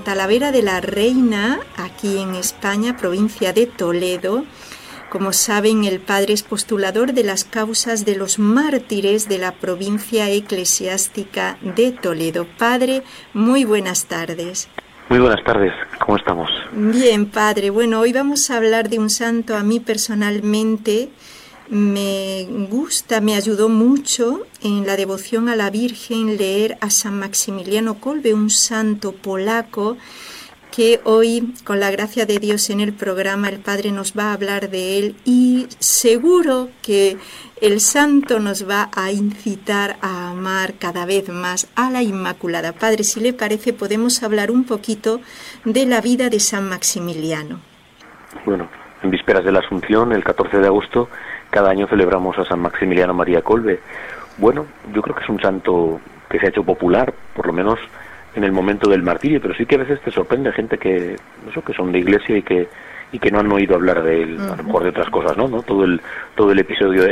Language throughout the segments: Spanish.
Talavera de la Reina, aquí en España, provincia de Toledo. Como saben, el padre es postulador de las causas de los mártires de la provincia eclesiástica de Toledo. Padre, muy buenas tardes. Muy buenas tardes, ¿cómo estamos? Bien, padre. Bueno, hoy vamos a hablar de un santo. A mí personalmente me gusta, me ayudó mucho en la devoción a la Virgen leer a San Maximiliano Kolbe, un santo polaco que hoy, con la gracia de Dios, en el programa el Padre nos va a hablar de él y seguro que el santo nos va a incitar a amar cada vez más a la Inmaculada. Padre, si le parece, podemos hablar un poquito de la vida de San Maximiliano. Bueno, en vísperas de la Asunción, el 14 de agosto, cada año celebramos a San Maximiliano María Kolbe. Bueno, yo creo que es un santo que se ha hecho popular, por lo menos en el momento del martirio, pero sí que a veces te sorprende gente que son de iglesia y que no han oído hablar de él, a lo mejor de otras cosas, ¿no? Todo el episodio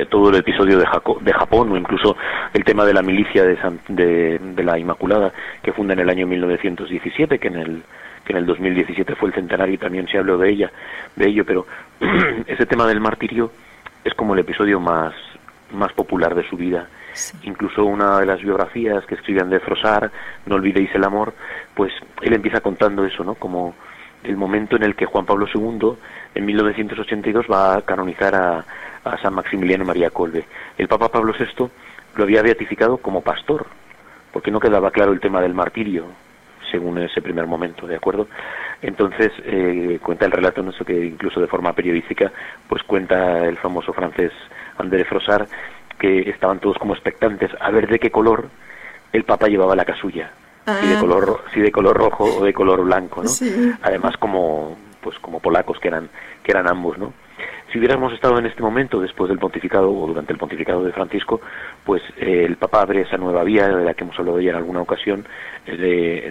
de Japón, o incluso el tema de la milicia de la Inmaculada, que funda en el año 1917, que en el 2017 fue el centenario y también se habló de ello, pero ese tema del martirio es como el episodio más popular de su vida. Sí. Incluso una de las biografías que escribían de Froissart, No olvidéis el amor, pues él empieza contando eso, ¿no? Como el momento en el que Juan Pablo II, en 1982, va a canonizar a San Maximiliano María Kolbe. El Papa Pablo VI lo había beatificado como pastor, porque no quedaba claro el tema del martirio, según ese primer momento, ¿de acuerdo? Entonces, cuenta el relato, no sé, que incluso de forma periodística, pues cuenta el famoso francés André Froissart, que estaban todos como expectantes a ver de qué color el Papa llevaba la casulla, si de color rojo o de color blanco, ¿no? Sí. Además como polacos que eran ambos, ¿no? Si hubiéramos estado en este momento después del pontificado o durante el pontificado de Francisco, pues el Papa abre esa nueva vía de la que hemos hablado ya en alguna ocasión, de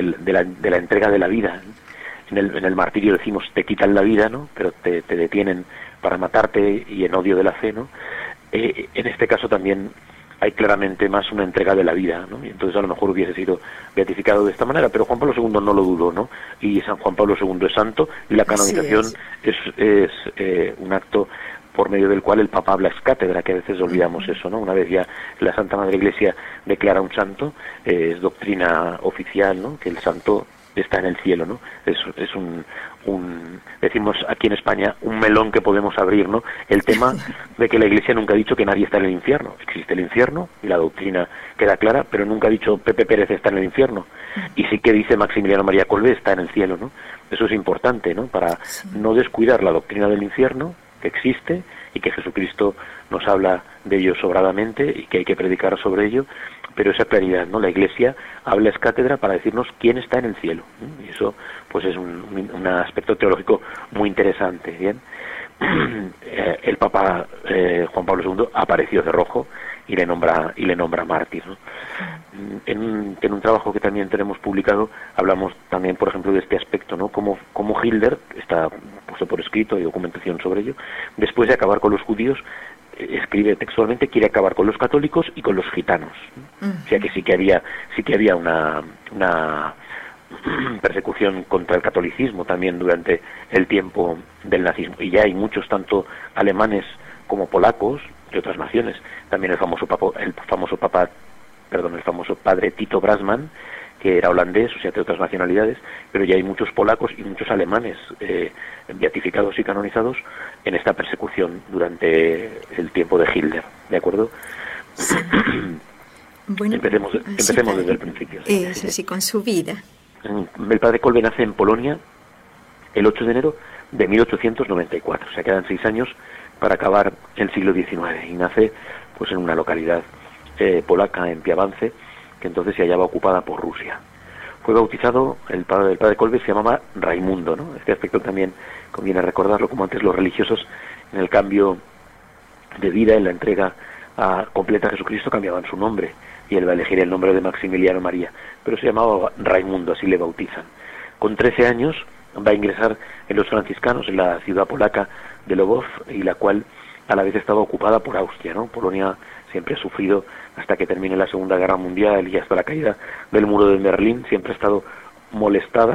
la entrega de la vida. En el martirio decimos te quitan la vida, ¿no? Pero te detienen para matarte y en odio de la fe, ¿no? En este caso también hay claramente más una entrega de la vida, ¿no? Y entonces a lo mejor hubiese sido beatificado de esta manera, pero Juan Pablo II no lo dudó, ¿no? Y San Juan Pablo II es santo y la canonización es un acto por medio del cual el Papa habla ex cátedra, que a veces olvidamos eso, ¿no? Una vez ya la Santa Madre Iglesia declara un santo, es doctrina oficial, ¿no? Que el santo está en el cielo, ¿no? Es un decimos aquí en España, un melón que podemos abrir, ¿no? El tema de que la Iglesia nunca ha dicho que nadie está en el infierno. Existe el infierno y la doctrina queda clara, pero nunca ha dicho Pepe Pérez está en el infierno. Y sí que dice Maximiliano María Kolbe está en el cielo, ¿no? Eso es importante, ¿no? Para no descuidar la doctrina del infierno, que existe y que Jesucristo nos habla de ello sobradamente y que hay que predicar sobre ello, pero esa claridad, ¿no? La Iglesia habla ex cátedra para decirnos quién está en el cielo, ¿eh? Y eso pues es un aspecto teológico muy interesante, ¿bien? El Papa Juan Pablo II apareció de rojo y le nombra mártir, ¿no? En un trabajo que también tenemos publicado hablamos también, por ejemplo, de este aspecto, ¿no? Como Hitler, está puesto por escrito, hay documentación sobre ello, después de acabar con los judíos, escribe textualmente, quiere acabar con los católicos y con los gitanos. O sea que sí que había una persecución contra el catolicismo también durante el tiempo del nazismo, y ya hay muchos, tanto alemanes como polacos de otras naciones, también el famoso padre Tito Brasman, que era holandés, o sea, de otras nacionalidades, pero ya hay muchos polacos y muchos alemanes beatificados y canonizados en esta persecución durante el tiempo de Hitler, ¿de acuerdo? Sí. Bueno, empecemos desde el principio. Eso sí, con su vida. El padre Kolbe nace en Polonia el 8 de enero de 1894, o sea, quedan 6 años para acabar el siglo XIX, y nace pues en una localidad polaca, en Piavance, que entonces se hallaba ocupada por Rusia. Fue bautizado, el padre Kolbe se llamaba Raimundo, ¿no? Este aspecto también conviene recordarlo, como antes los religiosos en el cambio de vida, en la entrega completa a Jesucristo, cambiaban su nombre, y él va a elegir el nombre de Maximiliano María, pero se llamaba Raimundo, así le bautizan. Con 13 años va a ingresar en los franciscanos en la ciudad polaca de Lwów, y la cual a la vez estaba ocupada por Austria, ¿no? Polonia siempre ha sufrido, hasta que termine la Segunda Guerra Mundial y hasta la caída del muro de Berlín, siempre ha estado molestada